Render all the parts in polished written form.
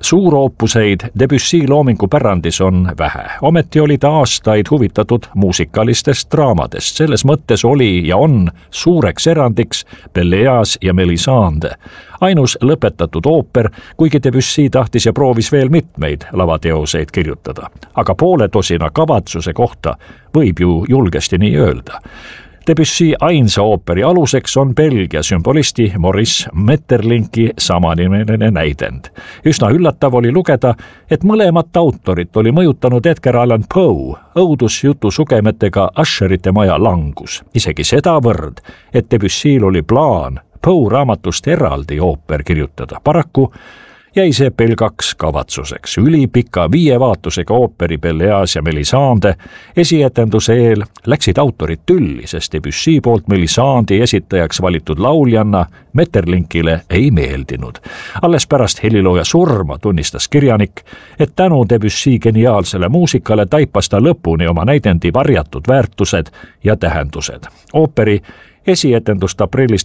Suuroopuseid Debussy loomingupärandis on vähe. Ometi oli ta aastaid huvitatud muusikalistest draamadest. Selles mõttes oli ja on suureks erandiks Pelléas ja Mélisande. Ainus lõpetatud ooper, kuigi Debussy tahtis ja proovis veel mitmeid lavateoseid kirjutada. Aga poole tosina kavatsuse kohta võib ju julgesti nii öelda. Debussy ainsa ooperi aluseks on Belgia sümbolisti Maurice Maeterlinki samanimeline näidend. Üsna üllatav oli lugeda, et mõlemat autorit oli mõjutanud Edgar Allan Poe õudusjutu sugemetega Usherite maja langus. Isegi sedavõrd, et Debussyl oli plaan Poe raamatust eraldi ooper kirjutada. Paraku jäi see pelgaks kavatsuseks. Ülipika 5 vaatusega ooperi Pelléas ja Mélisande esietenduse eel läksid autorid tülli, sest Debussy poolt Mélisandi esitajaks valitud lauljanna Maeterlinkile ei meeldinud. Alles pärast helilooja surma tunnistas kirjanik, et tänu Debussy geniaalsele muusikale taipas ta lõpuni oma näidendi varjatud väärtused ja tähendused. Ooperi esietendust aprillis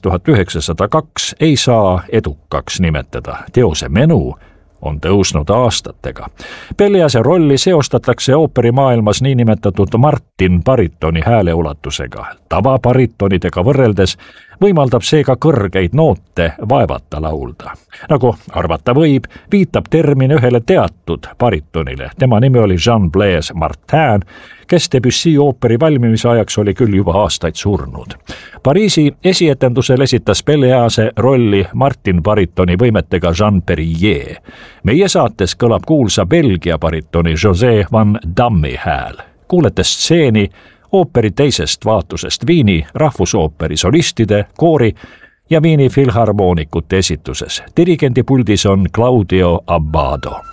1902 ei saa edukaks nimetada. Teose menu on tõusnud aastatega. Pelléase rolli seostatakse ooperimaailmas niinimetatud Martin baritoni hääleulatusega. Tavabaritonidega võrreldes võimaldab seega kõrgeid noote vaevata laulda. Nagu arvata võib, viitab termin ühele teatud baritonile. Tema nimi oli Jean-Blaise Martin, kes Debussy ooperi valmimise ajaks oli küll juba aastaid surnud. Pariisi esietendusel esitas Pelléase rolli Martin baritoni võimetega Jean Perrier. Meie saates kõlab kuulsa Belgia baritoni José van Dammi hääl. Kuulete stseeni ooperi teisest vaatusest Viini rahvusooperi solistide, koori ja Viini filharmoonikute esituses. Dirigendi puldis on Claudio Abbado.